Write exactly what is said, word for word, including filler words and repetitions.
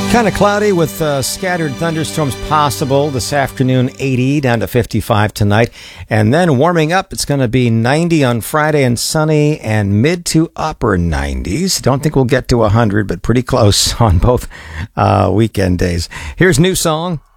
Kind of cloudy with uh, scattered thunderstorms possible this afternoon, eighty down to fifty-five tonight. And then warming up, it's going to be ninety on Friday and sunny and mid to upper nineties. Don't think we'll get to one hundred, but pretty close on both uh, weekend days. Here's New Song